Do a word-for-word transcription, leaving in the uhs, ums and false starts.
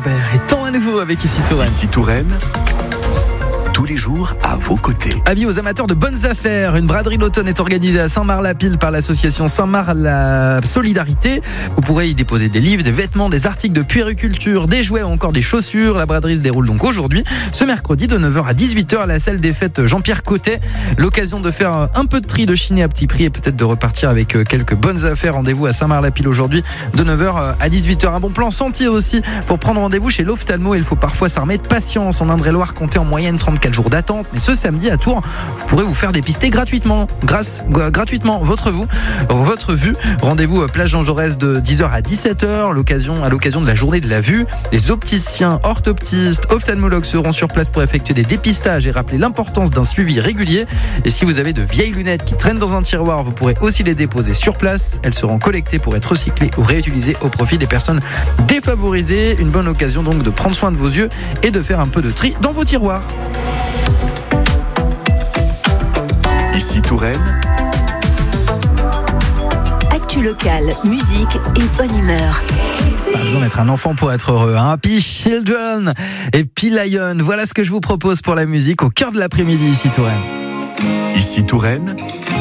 Gobert est temps à nouveau avec Ici Touraine. Ici Touraine, tous les jours à vos côtés. Avis aux amateurs de bonnes affaires, une braderie d'automne est organisée à Saint-Marc-la-Pile par l'association Saint-Marc la Solidarité. Vous pourrez y déposer des livres, des vêtements, des articles de puériculture, des jouets ou encore des chaussures. La braderie se déroule donc aujourd'hui, ce mercredi de neuf heures à dix-huit heures à la salle des fêtes Jean-Pierre Cotet. L'occasion de faire un peu de tri, de chiner à petit prix et peut-être de repartir avec quelques bonnes affaires. Rendez-vous à Saint-Marc-la-Pile aujourd'hui de neuf heures à dix-huit heures. Un bon plan sentier aussi pour prendre rendez-vous chez l'ophtalmo. Il faut parfois s'armer de patience. En Indre-et-Loire, comptez en moyenne trente-quatre jours d'attente. Mais ce samedi à Tours, vous pourrez vous faire dépister gratuitement. Grâce, gratuitement votre, vous, votre vue. Rendez-vous à plage Jean Jaurès de dix heures à dix-sept heures. L'occasion, à l'occasion de la journée de la vue. Les opticiens, orthoptistes, ophtalmologues seront sur place pour effectuer des dépistages et rappeler l'importance d'un suivi régulier. Et si vous avez de vieilles lunettes qui traînent dans un tiroir, vous pourrez aussi les déposer sur place. Elles seront collectées pour être recyclées ou réutilisées au profit des personnes défavorisées. Une bonne occasion donc de prendre soin de vos yeux et de faire un peu de tri dans vos tiroirs. Ici Touraine, actu locale, musique et bonne humeur. Pas besoin d'être un enfant pour être heureux, hein. P Children et P Lion, voilà ce que je vous propose pour la musique au cœur de l'après-midi ici Touraine. Ici Touraine,